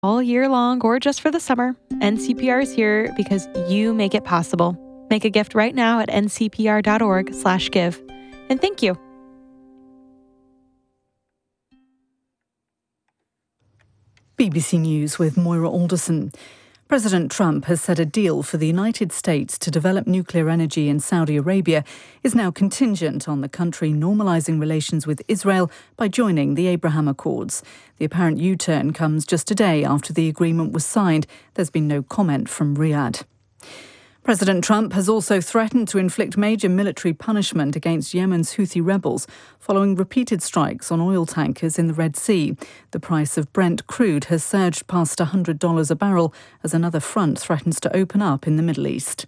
all year long or just for the summer, NCPR is here because you make it possible. Make a gift right now at ncpr.org/give. And thank you. BBC News with Moira Alderson. President Trump has said a deal for the United States to develop nuclear energy in Saudi Arabia is now contingent on the country normalising relations with Israel by joining the Abraham Accords. The apparent U-turn comes just a day after the agreement was signed. There's been no comment from Riyadh. President Trump has also threatened to inflict major military punishment against Yemen's Houthi rebels following repeated strikes on oil tankers in the Red Sea. The price of Brent crude has surged past $100 a barrel as another front threatens to open up in the Middle East.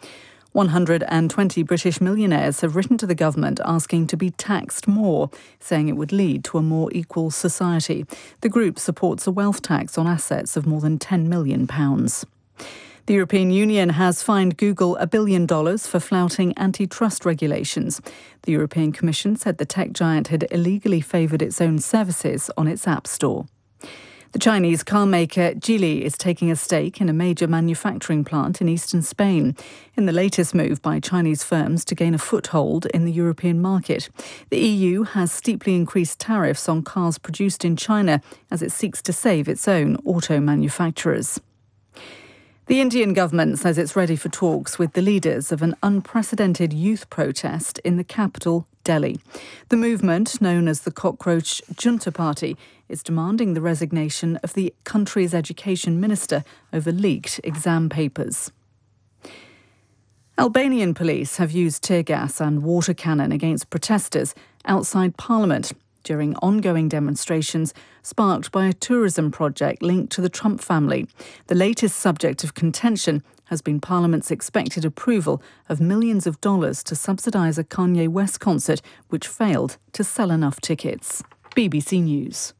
120 British millionaires have written to the government asking to be taxed more, saying it would lead to a more equal society. The group supports a wealth tax on assets of more than £10 million. The European Union has fined Google $1 billion for flouting antitrust regulations. The European Commission said the tech giant had illegally favoured its own services on its App Store. The Chinese car maker Geely is taking a stake in a major manufacturing plant in eastern Spain, in the latest move by Chinese firms to gain a foothold in the European market. The EU has steeply increased tariffs on cars produced in China as it seeks to save its own auto manufacturers. The Indian government says it's ready for talks with the leaders of an unprecedented youth protest in the capital, Delhi. The movement, known as the Cockroach Junta Party, is demanding the resignation of the country's education minister over leaked exam papers. Albanian police have used tear gas and water cannon against protesters outside Parliament during ongoing demonstrations sparked by a tourism project linked to the Trump family. The latest subject of contention has been Parliament's expected approval of millions of dollars to subsidise a Kanye West concert, which failed to sell enough tickets. BBC News.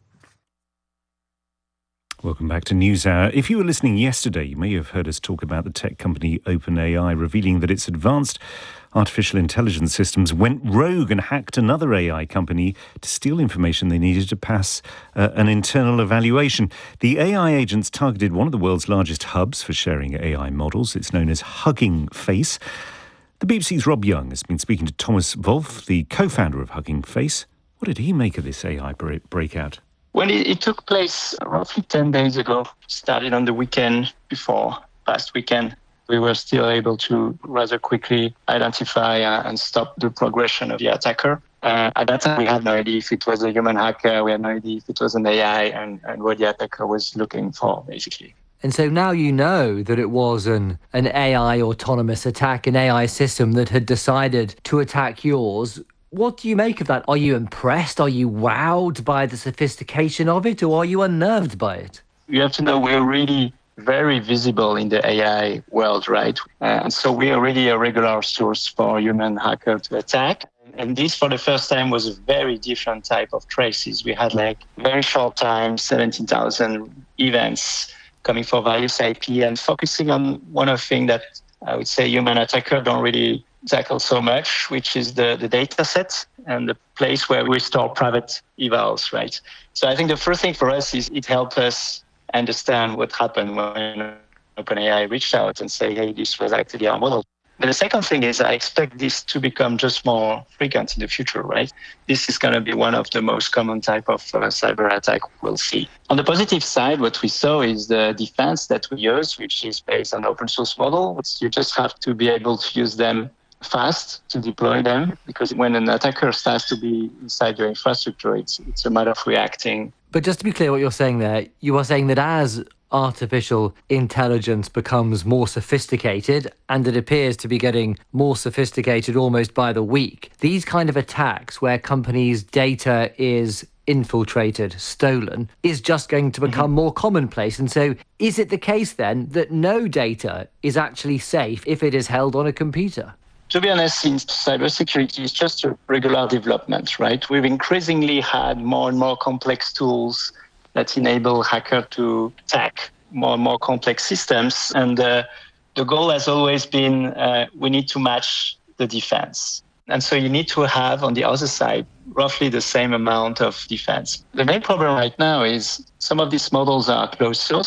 Welcome back to NewsHour. If you were listening yesterday, you may have heard us talk about the tech company OpenAI revealing that its advanced artificial intelligence systems went rogue and hacked another AI company to steal information they needed to pass an internal evaluation. The AI agents targeted one of the world's largest hubs for sharing AI models. It's known as Hugging Face. The BBC's Rob Young has been speaking to Thomas Wolff, the co-founder of Hugging Face. What did he make of this AI breakout? Well, it took place roughly 10 days ago. Started on the weekend before last weekend. We were still able to rather quickly identify and stop the progression of the attacker. At that time, we had no idea if it was a human hacker. We had no idea if it was an AI and what the attacker was looking for, basically. And so now you know that it was an AI autonomous attack, an AI system that had decided to attack yours. What do you make of that? Are you impressed? Are you wowed by the sophistication of it, or are you unnerved by it? You have to know we're really very visible in the AI world, right? And so we are really a regular source for human hacker to attack. And this, for the first time, was a very different type of traces. We had very short time, 17,000 events coming for various IP and focusing on one of the things that I would say human attacker don't really tackle so much, which is the data set and the place where we store private evals, right? So I think the first thing for us is it helped us understand what happened when OpenAI reached out and say, hey, this was actually our model. But the second thing is I expect this to become just more frequent in the future, right? This is going to be one of the most common type of cyber attack we'll see. On the positive side, what we saw is the defense that we use, which is based on open source model. You just have to be able to use them fast to deploy them, because when an attacker starts to be inside your infrastructure, it's a matter of reacting. But just to be clear what you're saying there, you are saying that as artificial intelligence becomes more sophisticated, and it appears to be getting more sophisticated almost by the week, these kind of attacks where companies' data is infiltrated, stolen, is just going to become more commonplace. And so is it the case then that no data is actually safe if it is held on a computer? To be honest, since cybersecurity is just a regular development, right? We've increasingly had more and more complex tools that enable hackers to attack more and more complex systems. And the goal has always been we need to match the defense. And so you need to have, on the other side, roughly the same amount of defense. The main problem right now is some of these models are closed source.